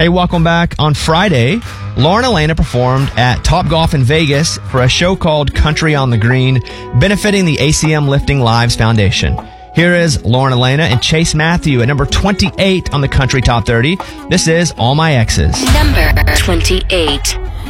Hey, welcome back. On Friday, Lauren Elena performed at Top Golf in Vegas for a show called Country on the Green, benefiting the ACM Lifting Lives Foundation. Here is Lauren Elena and Chase Matthew at number 28 on the Country Top 30. This is All My Exes. Number 28.